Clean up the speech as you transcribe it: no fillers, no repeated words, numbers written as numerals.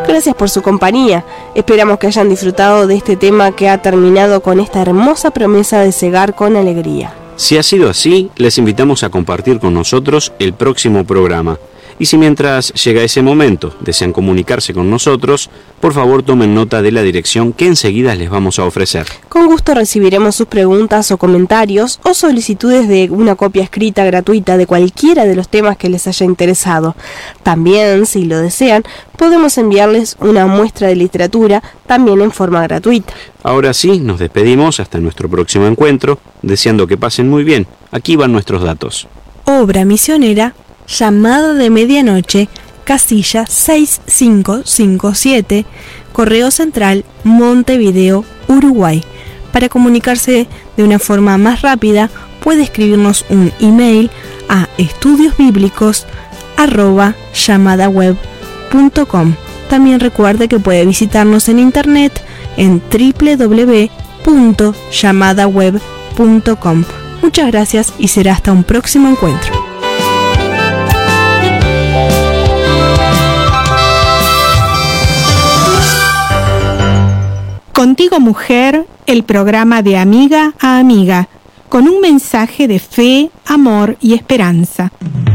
Gracias por su compañía. Esperamos que hayan disfrutado de este tema que ha terminado con esta hermosa promesa de cegar con alegría. Si ha sido así, les invitamos a compartir con nosotros el próximo programa. Y si mientras llega ese momento desean comunicarse con nosotros, por favor tomen nota de la dirección que enseguida les vamos a ofrecer. Con gusto recibiremos sus preguntas o comentarios o solicitudes de una copia escrita gratuita de cualquiera de los temas que les haya interesado. También, si lo desean, podemos enviarles una muestra de literatura también en forma gratuita. Ahora sí, nos despedimos hasta nuestro próximo encuentro, deseando que pasen muy bien. Aquí van nuestros datos. Obra misionera, Llamada de Medianoche, casilla 6557, Correo Central, Montevideo, Uruguay. Para comunicarse de una forma más rápida, puede escribirnos un email a estudiosbiblicos@llamadaweb.com. También recuerde que puede visitarnos en internet en www.llamadaweb.com. Muchas gracias y será hasta un próximo encuentro. Contigo Mujer, el programa de amiga a amiga, con un mensaje de fe, amor y esperanza.